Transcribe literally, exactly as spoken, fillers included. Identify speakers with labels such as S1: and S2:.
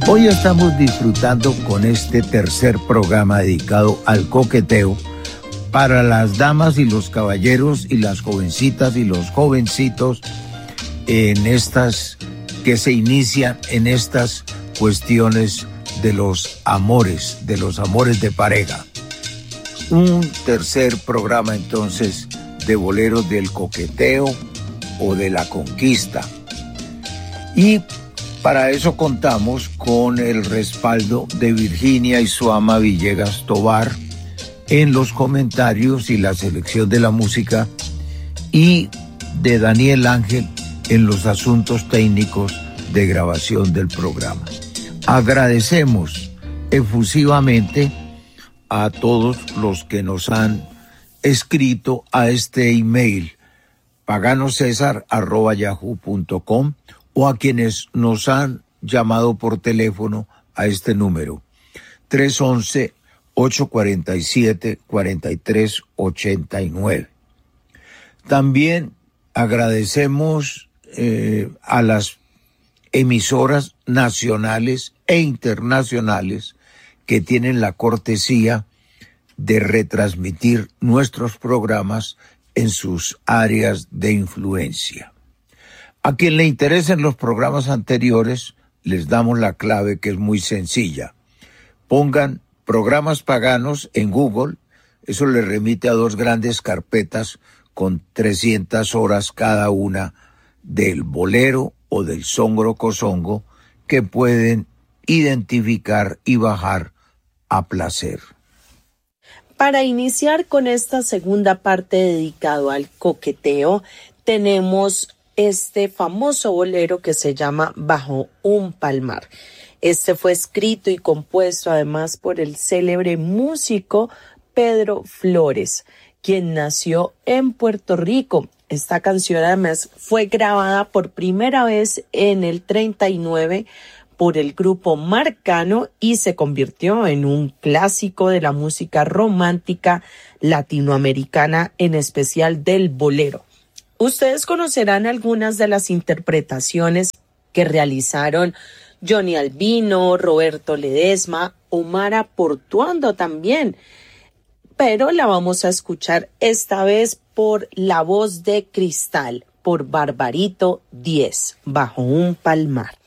S1: Hoy estamos disfrutando con este tercer programa dedicado al coqueteo para las damas y los caballeros y las jovencitas y los jovencitos en estas que se inician en estas cuestiones de los amores, de los amores de pareja. Un tercer programa entonces de boleros del coqueteo o de la conquista. Y para eso contamos con el respaldo de Virginia y su ama Villegas Tovar en los comentarios y la selección de la música y de Daniel Ángel en los asuntos técnicos de grabación del programa. Agradecemos efusivamente a todos los que nos han escrito a este email paganosesar arroba yahoo punto com o a quienes nos han llamado por teléfono a este número tres once, ocho cuarenta y siete, cuarenta y tres ochenta y nueve. También agradecemos eh, a las emisoras nacionales e internacionales que tienen la cortesía de retransmitir nuestros programas en sus áreas de influencia. A quien le interesen los programas anteriores, les damos la clave que es muy sencilla. Pongan programas paganos en Google, eso les remite a dos grandes carpetas con trescientas horas cada una del bolero o del songo cosongo que pueden identificar y bajar a placer.
S2: Para iniciar con esta segunda parte dedicado al coqueteo, tenemos este famoso bolero que se llama Bajo un Palmar. Este fue escrito y compuesto además por el célebre músico Pedro Flores, quien nació en Puerto Rico. Esta canción además fue grabada por primera vez en el treinta y nueve por el grupo Marcano y se convirtió en un clásico de la música romántica latinoamericana, en especial del bolero. Ustedes conocerán algunas de las interpretaciones que realizaron Johnny Albino, Roberto Ledesma, Omar Portuondo también, pero la vamos a escuchar esta vez por La Voz de Cristal, por Barbarito diez, Bajo un Palmar.